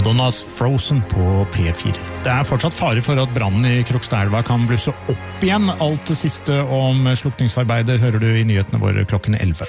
Madonnas Frozen på P4. Det fortsatt fare for at brannen i Krokstadelva kan blusse opp igjen. Alt det siste om slukningsarbeidet hører du i nyhetene våre klokken 11.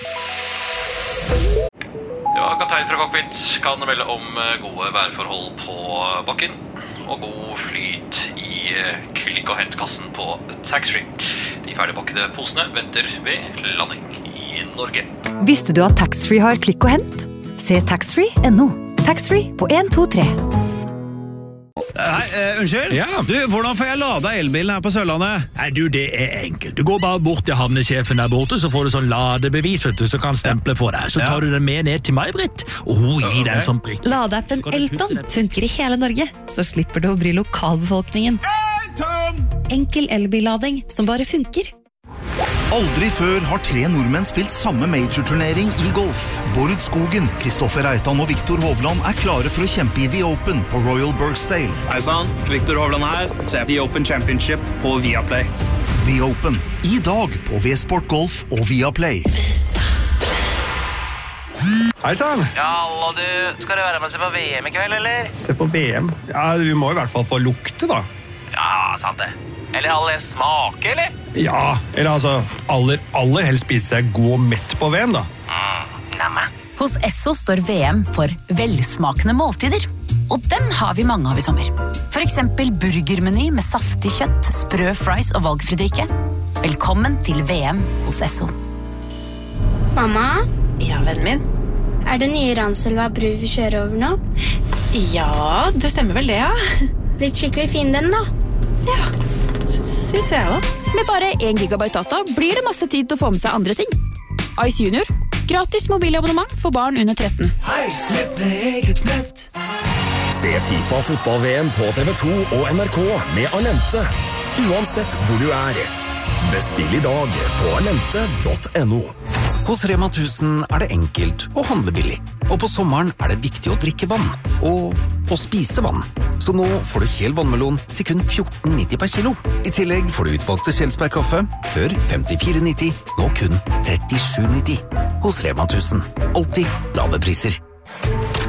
Ja, kaptein fra cockpit kan melde om gode værforhold på bakken og god flyt i klikk- og hentkassen på taxfree. De ferdigpakkede posene venter ved landing i Norge. Visste du at taxfree har klikk og hent? Se taxfree.no. Taxfree på 1, 2, 3. Nei, unnskyld? Ja. Du, hvordan får jeg lada elbilen her på Sørlandet? Nei, du, det enkelt. Du går bare bort til havnesjefen der borte, så får du sånn ladebevis, vet du, så kan stemple for deg. Så tar du den med ned til May-Britt, og hun gir deg en sånn prikk. Ladeappen Elton funker i hele Norge, så slipper du å bry lokalbefolkningen. Enkel elbillading som bare funker. Aldri før har 3 nordmenn spilt samme major-turnering i golf. Bård Skogen, Kristoffer Reitan og Viktor Hovland klare for å kjempe i The Open på Royal Birkdale. Hei sann, Viktor Hovland her. Se The Open Championship på Viaplay. The Open, i dag på V-Sport Golf og Viaplay. Hei sann! Ja, hallo du. Skal du være med og se på VM i kveld, eller? Se på VM? Ja, vi må i hvert fall få lukte da. Ja, sant det. Eller aller smake, eller? Ja, eller altså aller helst spise seg god og mett på VM da. Nemme. Hos Esso står VM for velsmakende måltider. Og dem har vi mange av i sommer. For eksempel burgermeny med saftig kjøtt, sprø fries og valgfri drikke. Velkommen til VM hos Esso. Mamma? Ja, vennen min? Det nye Ranselva bru vi kjører over nå? Ja, det stemmer vel det, ja. Blitt skikkelig fin den da? Ja, synes jeg også. Med bare 1 gigabyte data blir det masse tid til å få med seg andre ting. Ice Junior, gratis mobilabonnement for barn under 13. Nett med eget nett. Se FIFA fotball-VM på TV2 og NRK med Alente. Uansett hvor du Bestill i dag på alente.no. Hos Rema 1000 det enkelt å handle billig. Og på sommeren det viktig å drikke vann. Og å spise vann. Så nå får du hel vannmelon til kun 14,90 per kilo. I tillegg får du utvalgte Kjelsberg-kaffe, før 54,90, nå kun 37,90. Hos Rema 1000. Alltid lave priser.